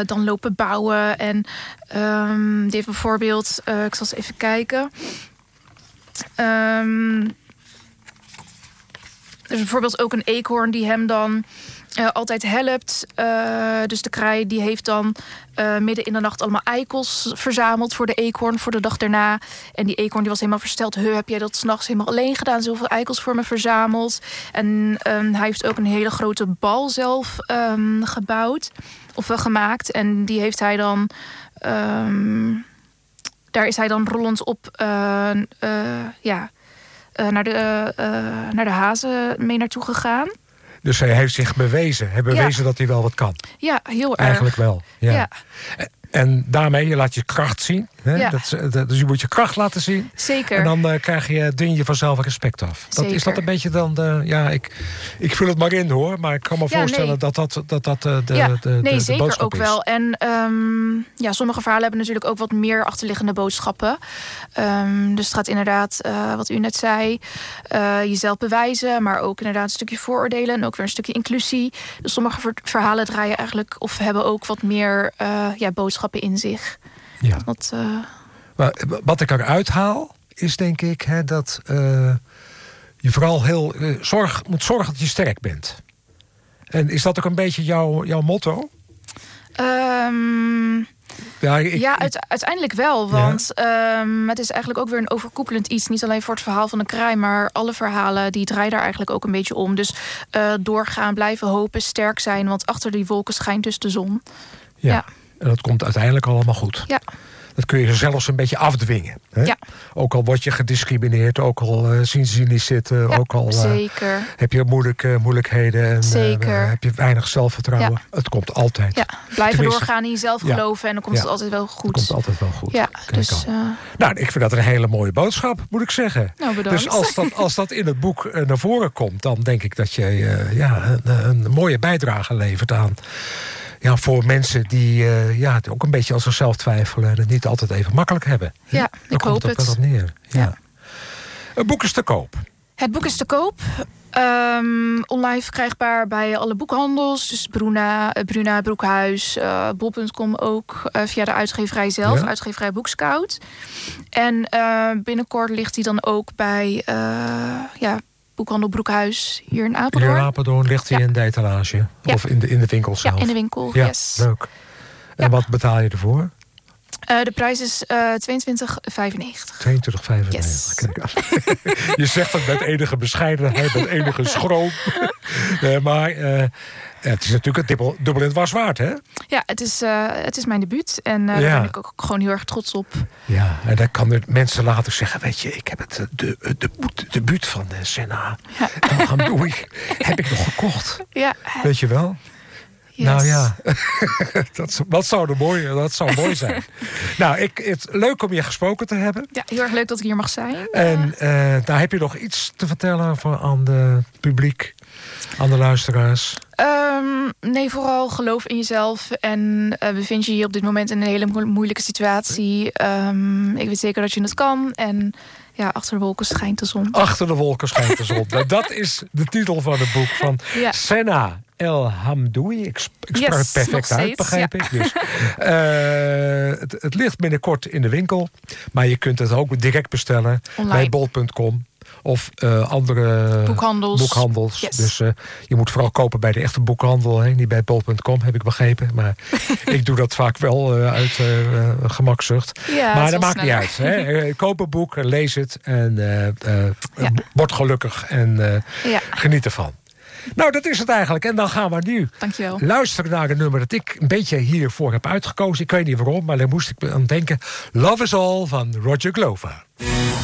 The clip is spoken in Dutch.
dan lopen bouwen. En die heeft bijvoorbeeld... ik zal eens even kijken. Er is bijvoorbeeld ook een eekhoorn die hem dan altijd helpt. Dus de kraai die heeft dan midden in de nacht allemaal eikels verzameld voor de eekhoorn voor de dag daarna. En die eekhoorn die was helemaal versteld. Heb jij dat 's nachts helemaal alleen gedaan? Zoveel eikels voor me verzameld. En hij heeft ook een hele grote bal zelf gebouwd. Of gemaakt. En die heeft hij dan... daar is hij dan rollend op... naar de hazen mee naartoe gegaan. Dus hij heeft zich bewezen. Hij bewezen dat hij wel wat kan. Ja, heel erg. Eigenlijk wel. Ja. En daarmee, je laat je kracht zien. Hè? Ja. Dus je moet je kracht laten zien. Zeker. En dan ding je vanzelf respect af. Is dat een beetje dan ik vul het maar in hoor. Maar ik kan me voorstellen dat de zeker boodschap ook is. wel. En sommige verhalen hebben natuurlijk ook wat meer achterliggende boodschappen. Dus het gaat inderdaad, wat u net zei, jezelf bewijzen. Maar ook inderdaad een stukje vooroordelen. En ook weer een stukje inclusie. Dus sommige verhalen draaien eigenlijk of hebben ook wat meer boodschappen in zich. Ja. Maar wat ik eruit haal, is denk ik dat je vooral heel moet zorgen dat je sterk bent. En is dat ook een beetje jouw motto? Uiteindelijk wel. Want het is eigenlijk ook weer een overkoepelend iets. Niet alleen voor het verhaal van de kraai, maar alle verhalen die draaien daar eigenlijk ook een beetje om. Dus doorgaan, blijven hopen, sterk zijn. Want achter die wolken schijnt dus de zon. Ja. En dat komt uiteindelijk allemaal goed. Ja. Dat kun je zelfs een beetje afdwingen. Hè? Ja. Ook al word je gediscrimineerd, ook al zien ze je niet zitten. Ja, ook al heb je moeilijkheden en heb je weinig zelfvertrouwen. Ja. Het komt altijd. Ja. Blijven doorgaan in jezelf geloven en dan komt het altijd wel goed. Het komt altijd wel goed. Ja, dus, ik vind dat een hele mooie boodschap, moet ik zeggen. Nou, bedankt. Dus als dat in het boek naar voren komt, dan denk ik dat je een mooie bijdrage levert aan... Ja, voor mensen die ook een beetje als zichzelf twijfelen... en het niet altijd even makkelijk hebben. Ja, ik hoop het. Daar komt het wel op neer. Ja. Het boek is te koop. Het boek is te koop. Online verkrijgbaar bij alle boekhandels. Dus Bruna Broekhuis, bol.com ook. Via de uitgeverij zelf, uitgeverij Boekscout. En binnenkort ligt hij dan ook bij... boekhandel Broekhuis hier in Apeldoorn. Hier in Apeldoorn ligt hij in de etalage. Ja. Of in de winkel zelf. Ja, in de winkel, ja, yes. Leuk. En wat betaal je ervoor? De prijs is €22,95. €22,95. Yes. Kijk, je zegt het met enige bescheidenheid, met enige schroom. Maar het is natuurlijk het dubbel in het was waard, hè? Ja, het is mijn debuut. En daar ben ik ook gewoon heel erg trots op. Ja, en dan kan er mensen later zeggen... weet je, ik heb het debuut van Senna. Doei, heb ik nog gekocht. Ja. Weet je wel? Yes. Nou ja, dat zou mooi zijn. Nou, het leuk om je gesproken te hebben. Ja, heel erg leuk dat ik hier mag zijn. En daar heb je nog iets te vertellen aan het publiek, aan de luisteraars? Nee, vooral geloof in jezelf. En bevind je hier op dit moment in een hele moeilijke situatie. Ik weet zeker dat je het kan. En achter de wolken schijnt de zon. Achter de wolken schijnt de zon. Dat is de titel van het boek van Senna El Hamdoui. Ik sprak het perfect uit, begrijp ik. Dus, het ligt binnenkort in de winkel. Maar je kunt het ook direct bestellen online bij bol.com. Of andere boekhandels. Yes. Dus je moet vooral kopen bij de echte boekhandel. Niet bij bol.com, heb ik begrepen. Maar ik doe dat vaak wel uit gemakzucht. Ja, maar dat maakt niet uit. Hè. Koop een boek, lees het. En word gelukkig. En geniet ervan. Nou, dat is het eigenlijk. En dan gaan we nu luisteren naar een nummer... dat ik een beetje hiervoor heb uitgekozen. Ik weet niet waarom, maar daar moest ik aan denken. Love is All van Roger Glover.